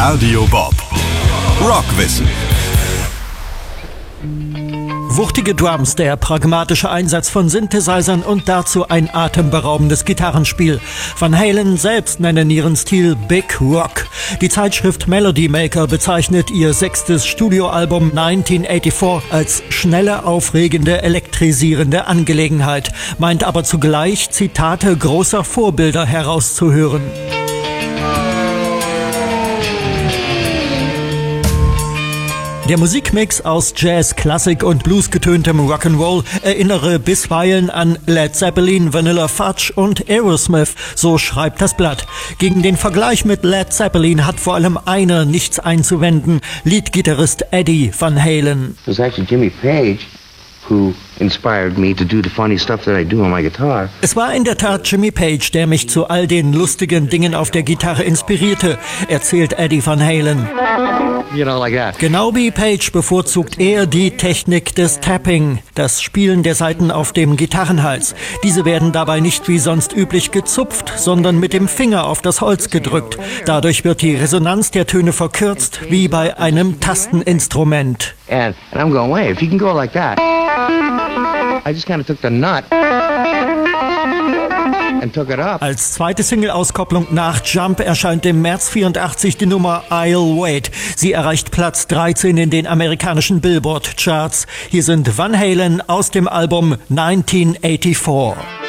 Radio Bob. Rockwissen. Wuchtige Drums, der pragmatische Einsatz von Synthesizern und dazu ein atemberaubendes Gitarrenspiel. Van Halen selbst nennen ihren Stil Big Rock. Die Zeitschrift Melody Maker bezeichnet ihr 6. Studioalbum 1984 als schnelle, aufregende, elektrisierende Angelegenheit, meint aber zugleich, Zitate großer Vorbilder herauszuhören. Der Musikmix aus Jazz, Klassik und bluesgetöntem Rock'n'Roll erinnere bisweilen an Led Zeppelin, Vanilla Fudge und Aerosmith, so schreibt das Blatt. Gegen den Vergleich mit Led Zeppelin hat vor allem einer nichts einzuwenden, Leadgitarrist Eddie Van Halen. It was actually Jimmy Page who inspired me to do the funny stuff that I do on my guitar. Es war in der Tat Jimmy Page, der mich zu all den lustigen Dingen auf der Gitarre inspirierte, erzählt Eddie Van Halen. You know, like that. Genau wie Page bevorzugt er die Technik des Tapping, das Spielen der Saiten auf dem Gitarrenhals. Diese werden dabei nicht wie sonst üblich gezupft, sondern mit dem Finger auf das Holz gedrückt. Dadurch wird die Resonanz der Töne verkürzt, wie bei einem Tasteninstrument. And I'm going, wait, if you can go like that. I just kind of took the nut and took it up. Als zweite Single-Auskopplung nach Jump erscheint im März 84 die Nummer I'll Wait. Sie erreicht Platz 13 in den amerikanischen Billboard-Charts. Hier sind Van Halen aus dem Album 1984.